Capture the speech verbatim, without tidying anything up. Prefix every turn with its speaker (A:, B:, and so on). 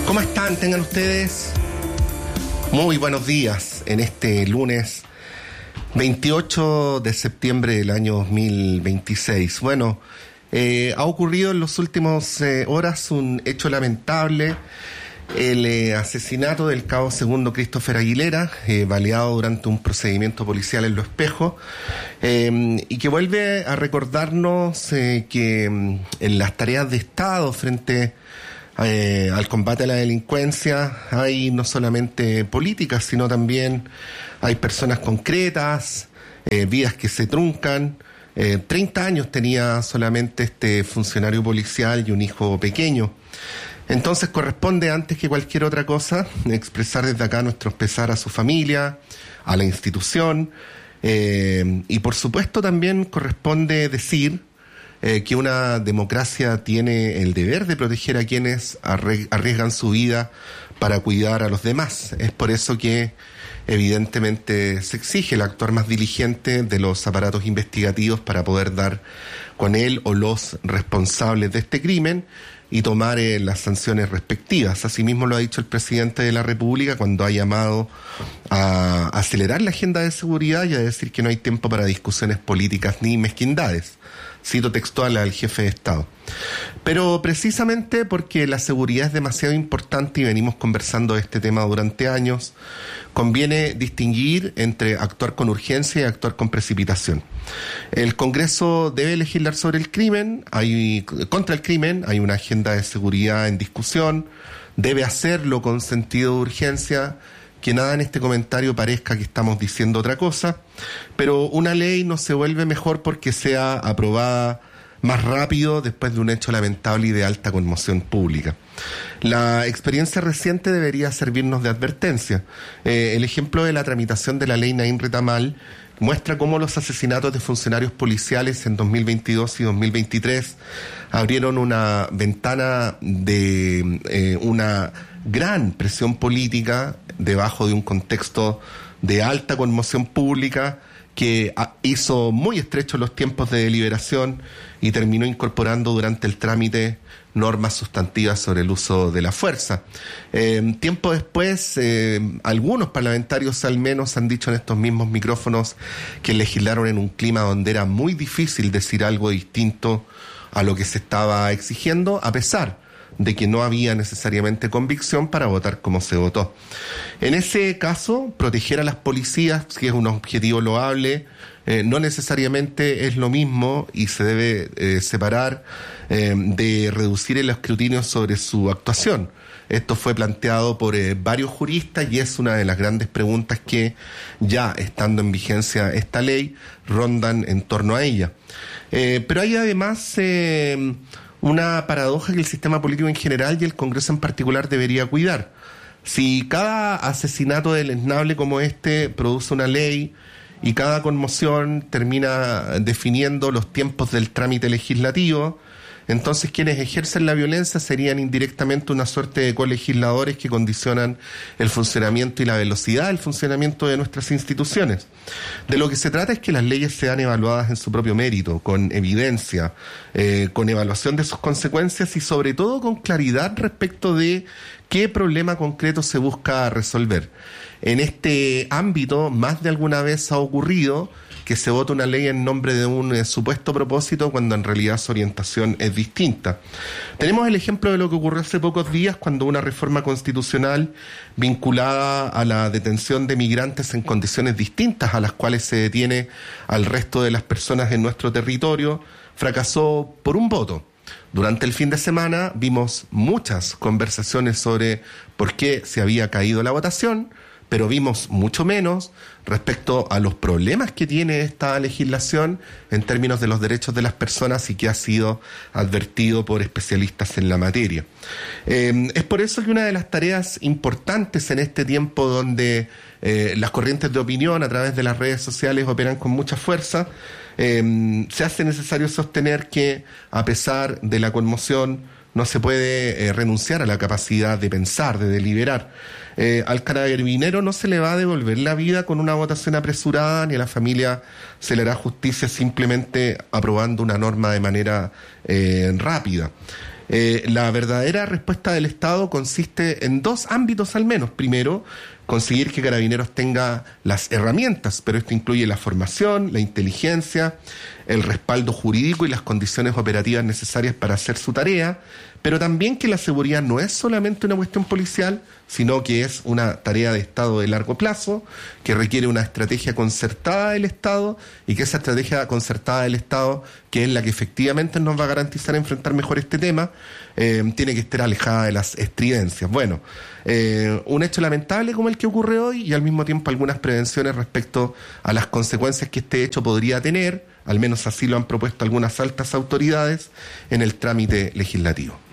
A: ¿Cómo están? Tengan ustedes muy buenos días en este lunes veintiocho de septiembre del año dos mil veintiséis. Bueno, eh, ha ocurrido en las últimas eh, horas un hecho lamentable, el eh, asesinato del cabo segundo Christopher Aguilera, eh, baleado durante un procedimiento policial en Los Espejos, eh, y que vuelve a recordarnos eh, que mm, en las tareas de Estado frente Eh, al combate a la delincuencia hay no solamente políticas, sino también hay personas concretas, eh, vidas que se truncan. Eh, treinta años tenía solamente este funcionario policial y un hijo pequeño. Entonces corresponde, antes que cualquier otra cosa, expresar desde acá nuestro pesar a su familia, a la institución, eh, y por supuesto también corresponde decir Eh, que una democracia tiene el deber de proteger a quienes arriesgan su vida para cuidar a los demás. Es por eso que evidentemente se exige el actuar más diligente de los aparatos investigativos para poder dar con él o los responsables de este crimen y tomar eh, las sanciones respectivas. Asimismo lo ha dicho el presidente de la República cuando ha llamado a acelerar la agenda de seguridad y a decir que no hay tiempo para discusiones políticas ni mezquindades. Cito textual al jefe de Estado. Pero precisamente porque la seguridad es demasiado importante y venimos conversando de este tema durante años, conviene distinguir entre actuar con urgencia y actuar con precipitación. El Congreso debe legislar sobre el crimen, hay, contra el crimen, hay una agenda de seguridad en discusión, debe hacerlo con sentido de urgencia. Que nada en este comentario parezca que estamos diciendo otra cosa, pero una ley no se vuelve mejor porque sea aprobada más rápido después de un hecho lamentable y de alta conmoción pública. La experiencia reciente debería servirnos de advertencia. Eh, el ejemplo de la tramitación de la ley Naim Retamal muestra cómo los asesinatos de funcionarios policiales en dos mil veintidós y dos mil veintitrés abrieron una ventana de eh, una gran presión política debajo de un contexto de alta conmoción pública que hizo muy estrechos los tiempos de deliberación y terminó incorporando durante el trámite normas sustantivas sobre el uso de la fuerza. Eh, tiempo después, eh, algunos parlamentarios al menos han dicho en estos mismos micrófonos que legislaron en un clima donde era muy difícil decir algo distinto a lo que se estaba exigiendo, a pesar de que no había necesariamente convicción para votar como se votó. En ese caso, proteger a las policías, que es un objetivo loable, eh, no necesariamente es lo mismo y se debe eh, separar eh, de reducir el escrutinio sobre su actuación. Esto fue planteado por eh, varios juristas y es una de las grandes preguntas que, ya estando en vigencia esta ley, rondan en torno a ella. Eh, pero hay además Eh, una paradoja que el sistema político en general y el Congreso en particular debería cuidar. Si cada asesinato deleznable como este produce una ley y cada conmoción termina definiendo los tiempos del trámite legislativo, entonces quienes ejercen la violencia serían indirectamente una suerte de colegisladores que condicionan el funcionamiento y la velocidad del funcionamiento de nuestras instituciones. De lo que se trata es que las leyes sean evaluadas en su propio mérito, con evidencia, eh, con evaluación de sus consecuencias y sobre todo con claridad respecto de qué problema concreto se busca resolver. En este ámbito, más de alguna vez ha ocurrido que se vota una ley en nombre de un eh, supuesto propósito cuando en realidad su orientación es distinta. Tenemos el ejemplo de lo que ocurrió hace pocos días cuando una reforma constitucional vinculada a la detención de migrantes en condiciones distintas a las cuales se detiene al resto de las personas en nuestro territorio fracasó por un voto. Durante el fin de semana vimos muchas conversaciones sobre por qué se había caído la votación, pero vimos mucho menos respecto a los problemas que tiene esta legislación en términos de los derechos de las personas y que ha sido advertido por especialistas en la materia. Eh, es por eso que una de las tareas importantes en este tiempo donde eh, las corrientes de opinión a través de las redes sociales operan con mucha fuerza, eh, se hace necesario sostener que a pesar de la conmoción no se puede eh, renunciar a la capacidad de pensar, de deliberar. Eh, al carabinero no se le va a devolver la vida con una votación apresurada, ni a la familia se le hará justicia simplemente aprobando una norma de manera eh, rápida. Eh, la verdadera respuesta del Estado consiste en dos ámbitos al menos. Primero, conseguir que Carabineros tenga las herramientas, pero esto incluye la formación, la inteligencia, el respaldo jurídico y las condiciones operativas necesarias para hacer su tarea, pero también que la seguridad no es solamente una cuestión policial, sino que es una tarea de Estado de largo plazo, que requiere una estrategia concertada del Estado, y que esa estrategia concertada del Estado, que es la que efectivamente nos va a garantizar enfrentar mejor este tema, eh, tiene que estar alejada de las estridencias. Bueno, eh, un hecho lamentable como el que ocurre hoy, y al mismo tiempo algunas prevenciones respecto a las consecuencias que este hecho podría tener, al menos así lo han propuesto algunas altas autoridades en el trámite legislativo.